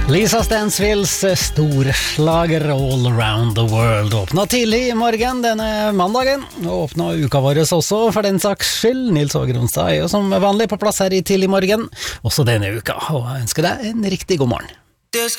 Lisa Stansfields storslager All Around the World åpna tidlig i morgen denne mandagen, og åpna uka vår også for den saks skyld. Nils Åge Ronstad er jo som vanlig på plass her i tidlig morgen, også denne uka, og jeg ønsker deg en riktig god morgen.